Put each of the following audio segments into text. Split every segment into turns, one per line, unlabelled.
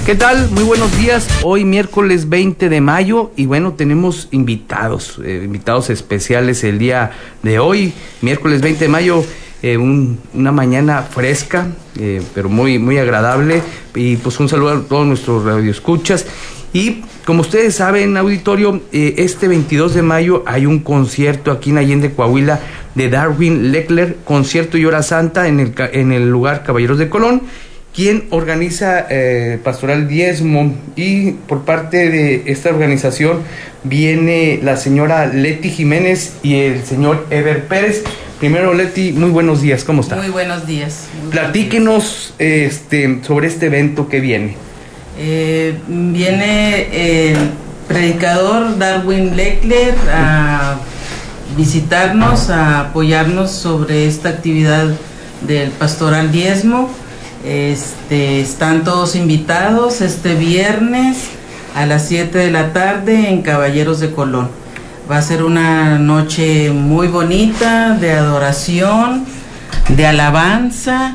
¿Qué tal? Muy buenos días. Hoy miércoles 20 de mayo y bueno, tenemos invitados especiales el día de hoy, miércoles 20 de mayo, una mañana fresca, pero muy agradable, y pues un saludo a todos nuestros radioescuchas. Y como ustedes saben, auditorio, este 22 de mayo hay un concierto aquí en Allende, Coahuila, de Darwin Leckler, concierto y hora santa en el lugar Caballeros de Colón, quien organiza Pastoral Diezmo, y por parte de esta organización viene la señora Leti Jiménez y el señor Eber Pérez. Primero, Leti, muy buenos días, ¿cómo está?
Muy buenos días.
Platíquenos sobre este evento que viene.
Viene el predicador Darwin Leckler a visitarnos, a apoyarnos sobre esta actividad del Pastoral Diezmo. Están todos invitados este viernes a las 7 de la tarde en Caballeros de Colón. Va a ser una noche muy bonita de adoración, de alabanza,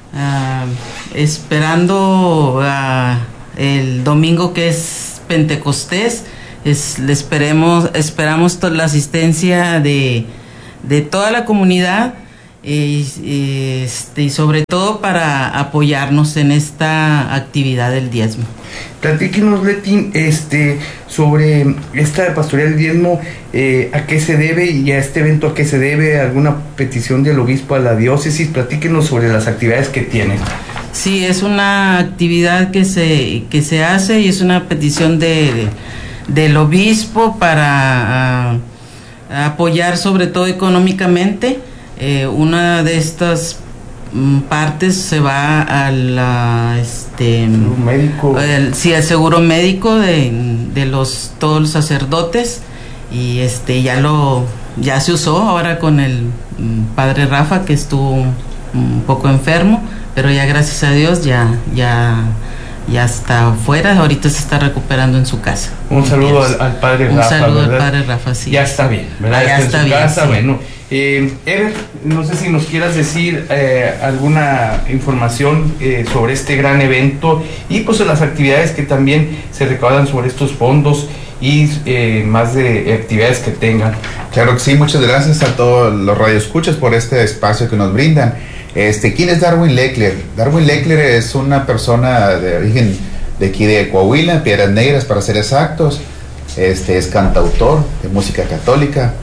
esperando el domingo, que es Pentecostés. Esperamos la asistencia de toda la comunidad, y sobre todo para apoyarnos en esta actividad del diezmo.
Platíquenos, Leti, sobre esta pastoral del diezmo, a qué se debe, y a este evento a qué se debe, alguna petición del obispo a la diócesis. Platíquenos sobre las actividades que tienen.
Sí, es una actividad que se hace, y es una petición del obispo para apoyar sobre todo económicamente. Una de estas partes se va al
médico.
Al seguro médico de todos los sacerdotes, y ya se usó ahora con el padre Rafa, que estuvo un poco enfermo, pero ya gracias a Dios ya está fuera. Ahorita se está recuperando en su casa.
Un saludo al padre Rafa.
Un saludo, ¿verdad? Al padre Rafa, sí.
Ya está bien, ¿verdad?
Ya está bien,
casa,
sí.
Bueno, Eber, no sé si nos quieras decir alguna información sobre este gran evento, y pues las actividades que también se recaudan sobre estos fondos, y más de actividades que tengan.
Claro que sí, muchas gracias a todos los radioescuchas por este espacio que nos brindan. ¿Quién es Darwin Leckler? Darwin Leckler es una persona de origen de aquí de Coahuila, Piedras Negras para ser exactos. Es cantautor de música católica.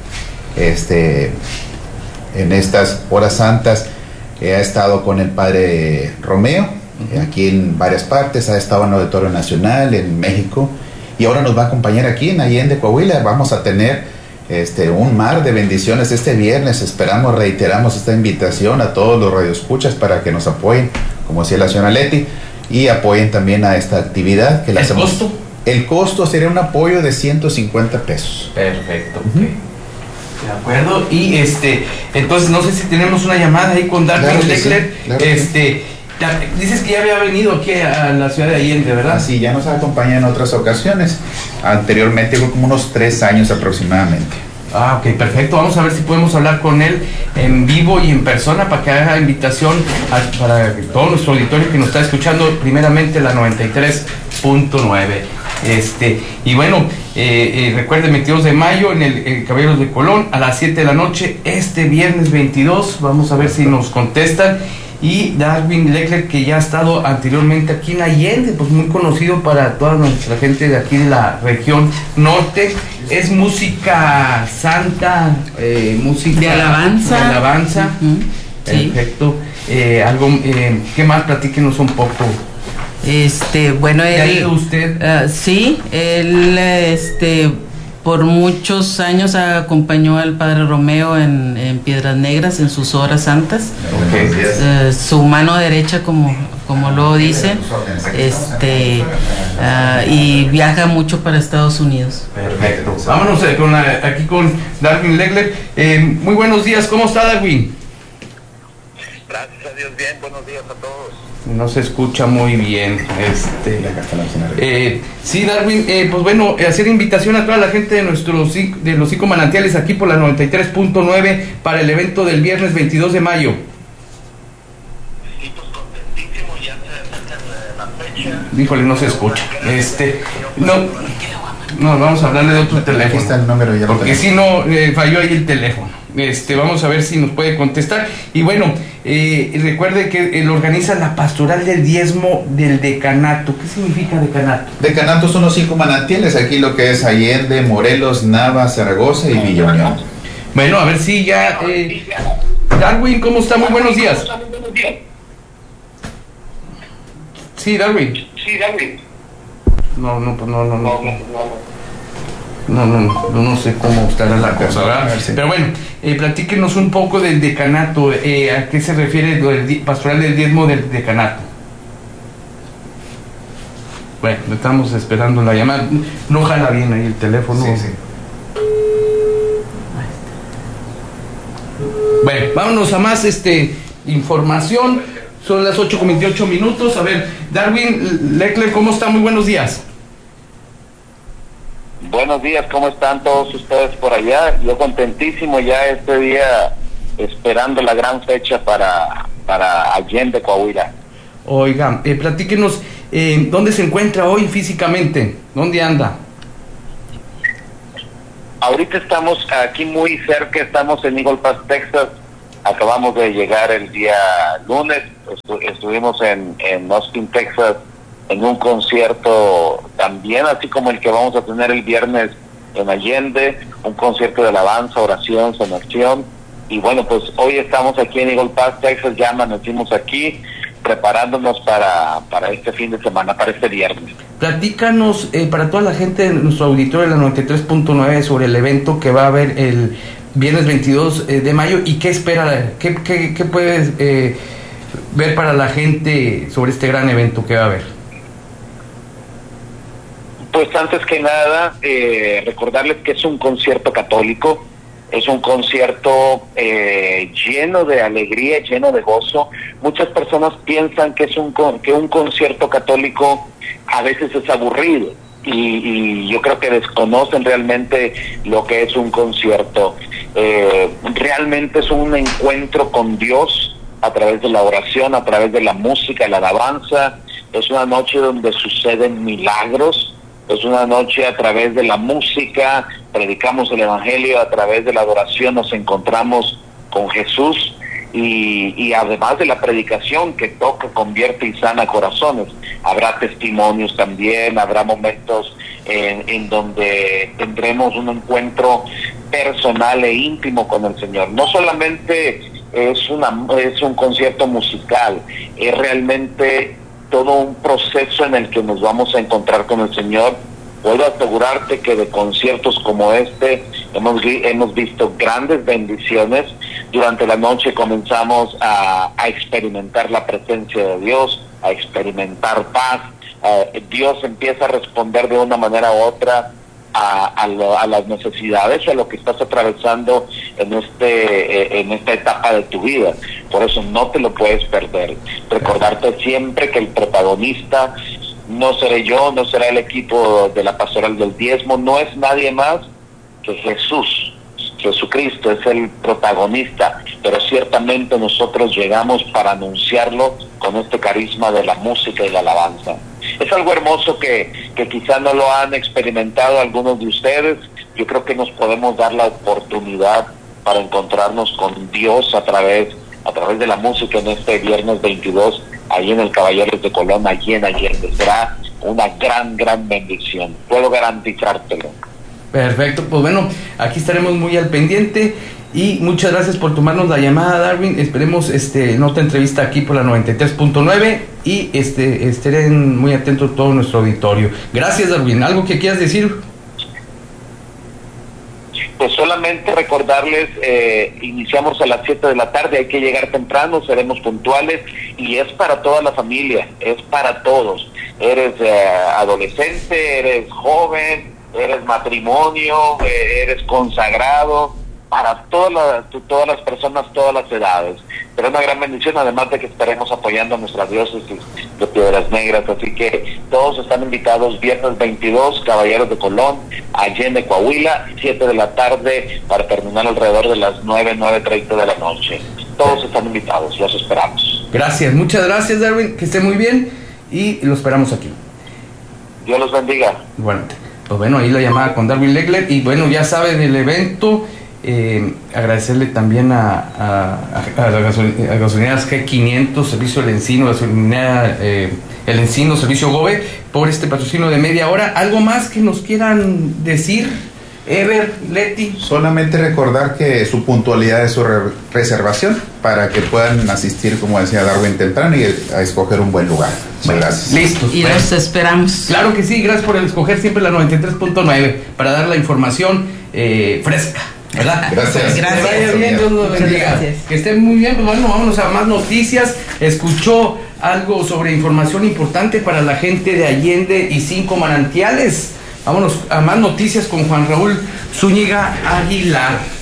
En estas horas santas ha estado con el padre Romeo, aquí en varias partes. Ha estado en el Auditorio Nacional en México, y ahora nos va a acompañar aquí en Allende, Coahuila. Vamos a tener un mar de bendiciones este viernes. Reiteramos esta invitación a todos los radioescuchas para que nos apoyen, como decía la señora Leti, y apoyen también a esta actividad que la hacemos.
¿Costo?
El costo sería un apoyo de 150 pesos.
Perfecto. Okay. De acuerdo. Y entonces no sé si tenemos una llamada ahí con Darwin Leckler.
Sí, claro que sí.
Dices que ya había venido aquí a la ciudad de Allende, ¿verdad?
Sí, ya nos acompaña en otras ocasiones. Anteriormente, como unos 3 años aproximadamente.
Ok, perfecto. Vamos a ver si podemos hablar con él en vivo y en persona, para que haga invitación para todo nuestro auditorio que nos está escuchando, primeramente la 93.9. Y bueno, recuerden, 22 de mayo en el Caballeros de Colón a las 7 de la noche, este viernes 22. Vamos a ver si nos contestan. Y Darwin Leckler, que ya ha estado anteriormente aquí en Allende, pues muy conocido para toda nuestra gente de aquí de la región norte. Es música santa, música
de alabanza.
Perfecto. Sí. ¿Qué más? Platíquenos un poco.
Bueno,
¿Qué ha ido usted?
Sí, él por muchos años acompañó al padre Romeo en Piedras Negras en sus horas santas.
Okay.
Su mano derecha, como lo dicen, y viaja mucho para Estados Unidos.
Perfecto. Vámonos aquí con Darwin Leckler. Muy buenos días, ¿cómo está, Darwin?
Gracias a Dios, bien, buenos días a todos.
No se escucha muy bien. Sí, Darwin, pues bueno, hacer invitación a toda la gente de los 5 manantiales aquí por la 93.9 para el evento del viernes 22 de mayo.
Sí, pues contentísimo, ya se acercan
Híjole, no se escucha. No, vamos a hablarle de otro teléfono.
Aquí está el número ya.
Porque si no, falló ahí el teléfono. Vamos a ver si nos puede contestar. Y bueno, recuerde que lo organiza la Pastoral del Diezmo del Decanato. ¿Qué significa decanato?
Decanato son los 5 manantiales, aquí lo que es Allende, Morelos, Nava, Zaragoza y Villa Unión.
Bueno, a ver si ya... Darwin, ¿cómo está? Muy buenos días. Sí, Darwin. No sé cómo estará la cosa, ¿verdad? Pero bueno, platíquenos un poco del decanato. ¿A qué se refiere lo del Pastoral del Diezmo del Decanato? Bueno, estamos esperando la llamada. No jala bien ahí el teléfono.
Sí.
Bueno, vámonos a más información. Son las 8:28. A ver, Darwin Leckler, ¿cómo está? Muy buenos días.
Buenos días, ¿cómo están todos ustedes por allá? Yo contentísimo ya este día, esperando la gran fecha para Allende, Coahuila.
Oiga, platíquenos, ¿dónde se encuentra hoy físicamente? ¿Dónde anda?
Ahorita estamos aquí muy cerca, estamos en Eagle Pass, Texas. Acabamos de llegar el día lunes, estuvimos en Austin, Texas, en un concierto también, así como el que vamos a tener el viernes en Allende, un concierto de alabanza, oración, sanación. Y bueno, pues hoy estamos aquí en Eagle Pass, Texas, ya amanecimos aquí, preparándonos para este fin de semana, para este viernes.
Platícanos, para toda la gente de nuestro auditorio de la 93.9 sobre el evento que va a haber el viernes 22 de mayo y qué espera, qué puedes ver para la gente sobre este gran evento que va a haber.
Pues antes que nada, recordarles que es un concierto católico, es un concierto lleno de alegría, lleno de gozo. Muchas personas piensan que un concierto católico a veces es aburrido y yo creo que desconocen realmente lo que es un concierto. Realmente es un encuentro con Dios a través de la oración, a través de la música, la alabanza. Es una noche donde suceden milagros. Es una noche a través de la música, predicamos el Evangelio, a través de la adoración nos encontramos con Jesús y además de la predicación que toca, convierte y sana corazones. Habrá testimonios también, habrá momentos en donde tendremos un encuentro personal e íntimo con el Señor. No solamente es un concierto musical, es realmente todo un proceso en el que nos vamos a encontrar con el Señor. Puedo asegurarte que de conciertos como este hemos visto grandes bendiciones. Durante la noche comenzamos a experimentar la presencia de Dios, a experimentar paz. Dios empieza a responder de una manera u otra a las necesidades, a lo que estás atravesando en esta etapa de tu vida. Por eso no te lo puedes perder. Recordarte siempre que el protagonista no seré yo, no será el equipo de la Pastoral del Diezmo, no es nadie más que Jesús. Jesucristo es el protagonista, pero ciertamente nosotros llegamos para anunciarlo con este carisma de la música y la alabanza. Es algo hermoso que quizá no lo han experimentado algunos de ustedes. Yo creo que nos podemos dar la oportunidad para encontrarnos con Dios a través de la música en este viernes 22, ahí en el Caballeros de Colón, allí en Allende. Será una gran bendición, puedo garantizártelo.
Perfecto, pues bueno, aquí estaremos muy al pendiente y muchas gracias por tomarnos la llamada, Darwin. Esperemos en otra entrevista aquí por la 93.9 y estén muy atentos todo nuestro auditorio. Gracias, Darwin. ¿Algo que quieras decir?
Pues solamente recordarles, iniciamos a las 7 de la tarde, hay que llegar temprano, seremos puntuales y es para toda la familia, es para todos. Eres adolescente, eres joven, eres matrimonio, eres consagrado, para todas las personas, todas las edades. Pero una gran bendición, además de que estaremos apoyando a nuestra diócesis de Piedras Negras. Así que todos están invitados viernes 22, Caballeros de Colón, Allende, Coahuila, 7 de la tarde, para terminar alrededor de las 9:30 de la noche. Todos están invitados, los esperamos.
Gracias, muchas gracias, Darwin, que esté muy bien. y lo esperamos aquí.
Dios los bendiga.
Bueno, pues bueno, ahí la llamada con Darwin Leckler, y bueno, ya sabe del evento. Agradecerle también a gasolineras G500, Servicio El Encino, gasolinera El Encino, Servicio Gobe, por este patrocinio de media hora. ¿Algo más que nos quieran decir, Ever, Leti?
Solamente recordar que su puntualidad es su reservación para que puedan asistir, como decía Darwin, temprano y a escoger un buen lugar. Muchas gracias.
Listo.
Y los esperamos.
Claro que sí, gracias por escoger siempre la 93.9 para dar la información fresca, ¿verdad?
Gracias.
Que vaya bien, Dios los bendiga.
Gracias.
Que estén muy bien. Pues bueno, vámonos a más noticias. Escuchó algo sobre información importante para la gente de Allende y 5 Manantiales. Vámonos a más noticias con Juan Raúl Zúñiga Aguilar.